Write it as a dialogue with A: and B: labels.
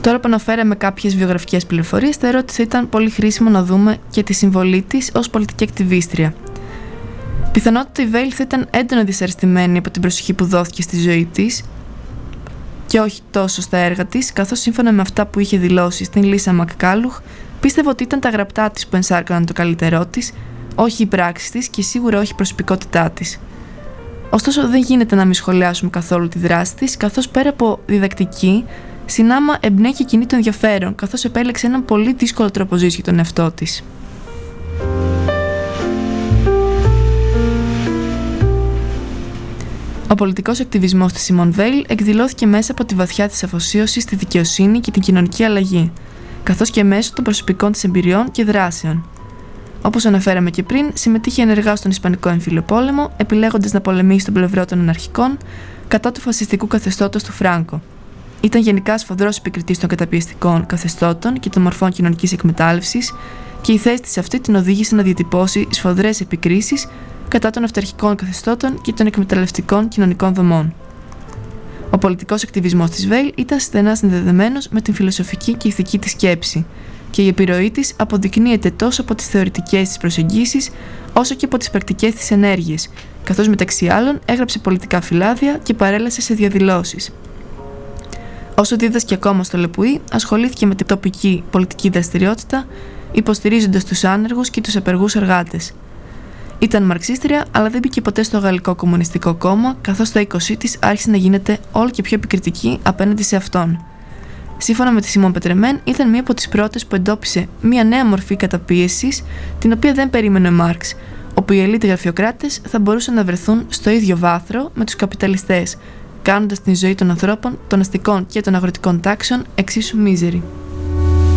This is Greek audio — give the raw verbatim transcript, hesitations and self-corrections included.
A: Τώρα που αναφέραμε κάποιες βιογραφικές πληροφορίες, θεωρώ ότι θα ήταν πολύ χρήσιμο να δούμε και τη συμβολή της ως πολιτική ακτιβίστρια. Πιθανότητα η Βέιλ θα ήταν έντονα δυσαρεστημένη από την προσοχή που δόθηκε στη ζωή της και όχι τόσο στα έργα της, καθώς σύμφωνα με αυτά που είχε δηλώσει στην Λίσα Μακκάλουχ, πίστευε ότι ήταν τα γραπτά της που ενσάρκωναν το καλύτερό της, όχι οι πράξεις της και σίγουρα όχι η προσωπικότητά της. Ωστόσο, δεν γίνεται να μην σχολιάσουμε καθόλου τη δράση της, καθώς πέρα από διδακτική, συνάμα εμπνέει και κινεί το ενδιαφέρον, καθώς επέλεξε έναν πολύ δύσκολο τρόπο ζωής για τον εαυτό της. Ο πολιτικός ακτιβισμός της Σιμών Βέιλ εκδηλώθηκε μέσα από τη βαθιά της αφοσίωση στη δικαιοσύνη και την κοινωνική αλλαγή, καθώς και μέσω των προσωπικών της εμπειριών και δράσεων. Όπως αναφέραμε και πριν, συμμετείχε ενεργά στον Ισπανικό Εμφύλιο Πόλεμο, επιλέγοντας να πολεμήσει στον πλευρό των αναρχικών κατά του φασιστικού καθεστώτος του Φράνκο. Ήταν γενικά σφοδρός επικριτής των καταπιεστικών καθεστώτων και των μορφών κοινωνικής εκμετάλλευσης, και η θέση της αυτή την οδήγησε να διατυπώσει σφοδρές επικρίσεις κατά των αυταρχικών καθεστώτων και των εκμεταλλευτικών κοινωνικών δομών. Ο πολιτικός ακτιβισμός της Βέιλ ήταν στενά συνδεδεμένος με την φιλοσοφική και ηθική της σκέψη, και η επιρροή της αποδεικνύεται τόσο από τις θεωρητικές της προσεγγίσεις, όσο και από τις πρακτικές της ενέργειες, καθώς μεταξύ άλλων έγραψε πολιτικά φυλάδια και παρέλασε σε διαδηλώσεις. Όσο δίδασκε ακόμα στο Λεπουί, ασχολήθηκε με την τοπική πολιτική δραστηριότητα, υποστηρίζοντας τους άνεργους και τους απεργούς εργάτες. Ήταν μαρξίστρια, αλλά δεν μπήκε ποτέ στο Γαλλικό Κομμουνιστικό Κόμμα, καθώς στα είκοσι της άρχισε να γίνεται όλο και πιο επικριτική απέναντι σε αυτόν. Σύμφωνα με τη Σιμών Πετρεμέν, ήταν μία από τις πρώτες που εντόπισε μία νέα μορφή καταπίεσης, την οποία δεν περίμενε ο Μάρξ, όπου οι ελίτ γραφειοκράτες θα μπορούσαν να βρεθούν στο ίδιο βάθρο με τους καπιταλιστές, κάνοντας την ζωή των ανθρώπων, των αστικών και των αγροτικών τάξεων εξίσου μίζερη.